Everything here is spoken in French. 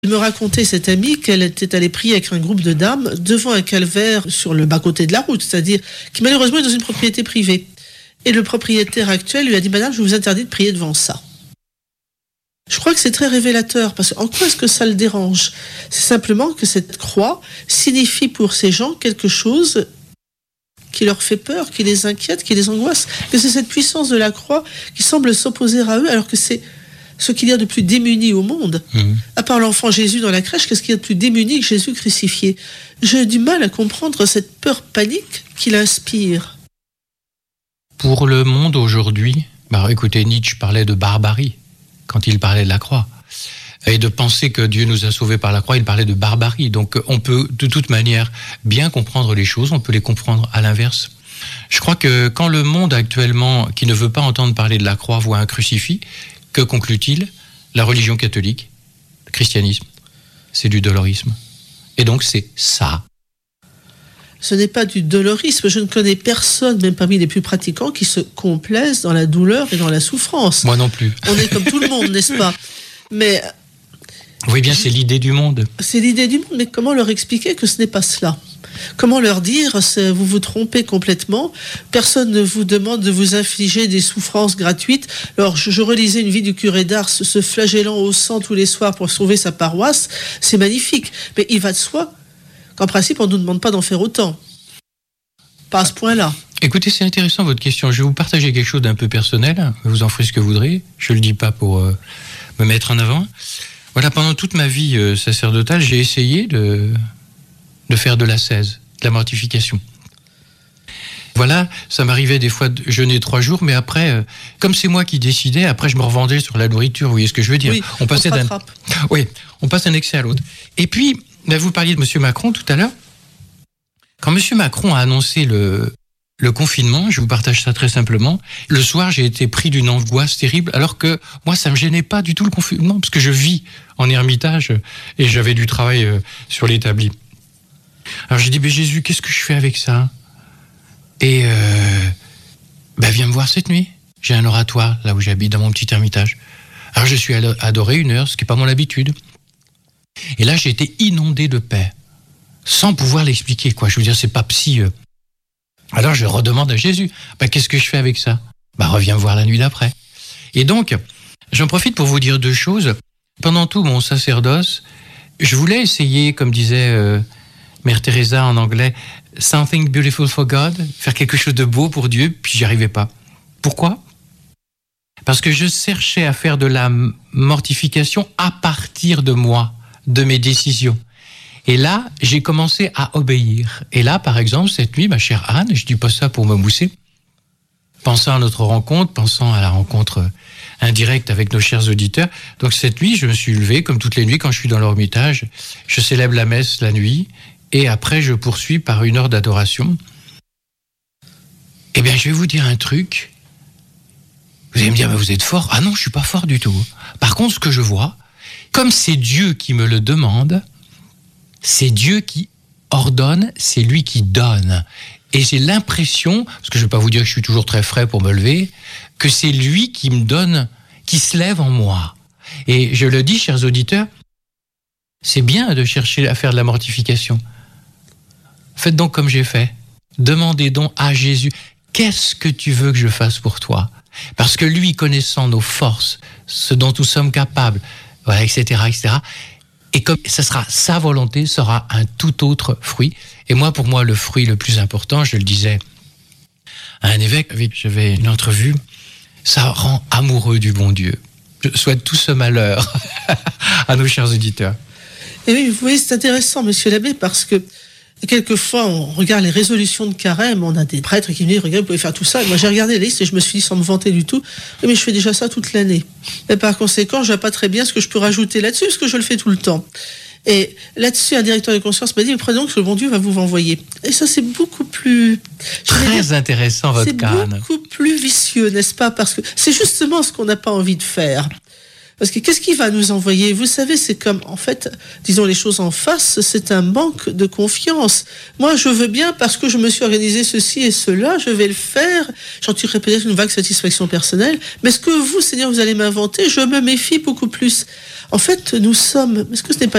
Elle me racontait, cette amie, qu'elle était allée prier avec un groupe de dames devant un calvaire sur le bas-côté de la route, c'est-à-dire qui malheureusement est dans une propriété privée. Et le propriétaire actuel lui a dit « Madame, je vous interdis de prier devant ça ». Je crois que c'est très révélateur, parce qu'en quoi est-ce que ça le dérange ? C'est simplement que cette croix signifie pour ces gens quelque chose qui leur fait peur, qui les inquiète, qui les angoisse, que c'est cette puissance de la croix qui semble s'opposer à eux, alors que c'est ce qu'il y a de plus démuni au monde. À part l'enfant Jésus dans la crèche, qu'est-ce qu'il y a de plus démuni que Jésus crucifié ? J'ai du mal à comprendre cette peur panique qu'il inspire. Pour le monde aujourd'hui, écoutez, Nietzsche parlait de barbarie quand il parlait de la croix. Et de penser que Dieu nous a sauvés par la croix, il parlait de barbarie. Donc on peut de toute manière bien comprendre les choses, on peut les comprendre à l'inverse. Je crois que quand le monde actuellement, qui ne veut pas entendre parler de la croix, voit un crucifix, que conclut-il ? La religion catholique, le christianisme, c'est du dolorisme. Et donc c'est ça. Ce n'est pas du dolorisme. Je ne connais personne, même parmi les plus pratiquants, qui se complaise dans la douleur et dans la souffrance. Moi non plus. On est comme tout le monde, n'est-ce pas ? Mais oui, bien, c'est l'idée du monde. C'est l'idée du monde, mais comment leur expliquer que ce n'est pas cela ? Comment leur dire, vous vous trompez complètement, personne ne vous demande de vous infliger des souffrances gratuites. Alors, je relisais une vie du curé d'Ars, se flagellant au sang tous les soirs pour sauver sa paroisse, c'est magnifique. Mais il va de soi qu'en principe, on ne nous demande pas d'en faire autant. Pas à ce point-là. Écoutez, c'est intéressant votre question. Je vais vous partager quelque chose d'un peu personnel. Vous en ferez ce que vous voudrez. Je ne le dis pas pour me mettre en avant. Voilà, pendant toute ma vie sacerdotale, j'ai essayé de faire de l'ascèse, de la mortification. Voilà, ça m'arrivait des fois de jeûner 3 jours, mais après, comme c'est moi qui décidais, après je me revendais sur la nourriture, vous voyez ce que je veux dire ? Oui, on passe d'un excès à l'autre. Et puis, vous parliez de M. Macron tout à l'heure. Quand M. Macron a annoncé le confinement, je vous partage ça très simplement, le soir j'ai été pris d'une angoisse terrible, alors que moi ça me gênait pas du tout le confinement, parce que je vis en ermitage et j'avais du travail sur l'établi. Alors j'ai dit, Jésus, qu'est-ce que je fais avec ça ? Et viens me voir cette nuit. J'ai un oratoire là où j'habite, dans mon petit ermitage. Alors je suis allé adorer 1 heure, ce qui n'est pas mon habitude. Et là j'ai été inondé de paix, sans pouvoir l'expliquer, quoi. Je veux dire, c'est pas psy. Alors je redemande à Jésus, qu'est-ce que je fais avec ça ? Reviens me voir la nuit d'après. Et donc, j'en profite pour vous dire 2 choses. Pendant tout mon sacerdoce, je voulais essayer, comme disait Mère Teresa en anglais, something beautiful for God, faire quelque chose de beau pour Dieu, puis j'y arrivais pas. Pourquoi ? Parce que je cherchais à faire de la mortification à partir de moi, de mes décisions. Et là, j'ai commencé à obéir. Et là, par exemple, cette nuit, ma chère Anne, je dis pas ça pour me mousser, pensant à notre rencontre, pensant à la rencontre indirecte avec nos chers auditeurs. Donc cette nuit, je me suis levé, comme toutes les nuits, quand je suis dans l'ermitage, je célèbre la messe la nuit, et après je poursuis par 1 heure d'adoration. Je vais vous dire un truc. Vous allez me dire, vous êtes fort. Ah non, je suis pas fort du tout. Par contre, ce que je vois, comme c'est Dieu qui me le demande, c'est Dieu qui ordonne, c'est lui qui donne. Et j'ai l'impression, parce que je ne vais pas vous dire que je suis toujours très frais pour me lever, que c'est lui qui me donne, qui se lève en moi. Et je le dis, chers auditeurs, c'est bien de chercher à faire de la mortification. Faites donc comme j'ai fait. Demandez donc à Jésus, qu'est-ce que tu veux que je fasse pour toi ? Parce que lui, connaissant nos forces, ce dont nous sommes capables, voilà, etc., etc., et comme ça sera sa volonté, sera un tout autre fruit. Et moi, pour moi, le fruit le plus important, je le disais à un évêque avec qui j'avais une entrevue, ça rend amoureux du bon Dieu. Je souhaite tout ce malheur à nos chers auditeurs. Et oui, vous voyez, c'est intéressant, monsieur l'abbé, parce que quelquefois, on regarde les résolutions de carême, on a des prêtres qui nous disent, regardez, vous pouvez faire tout ça. Et moi, j'ai regardé la liste et je me suis dit, sans me vanter du tout, mais je fais déjà ça toute l'année. Et par conséquent, je ne vois pas très bien ce que je peux rajouter là-dessus, parce que je le fais tout le temps. Et là-dessus, un directeur de conscience m'a dit, prenez donc ce que le bon Dieu va vous envoyer. Et ça, c'est beaucoup plus... Très intéressant, votre cas. C'est beaucoup plus vicieux, n'est-ce pas ? Parce que c'est justement ce qu'on n'a pas envie de faire. Parce que qu'est-ce qu'il va nous envoyer? Vous savez, c'est comme, en fait, disons les choses en face, c'est un manque de confiance. Moi, je veux bien parce que je me suis organisé ceci et cela, je vais le faire. J'en tirerai peut-être une vague satisfaction personnelle. Mais ce que vous, Seigneur, vous allez m'inventer, je me méfie beaucoup plus. En fait, est-ce que ce n'est pas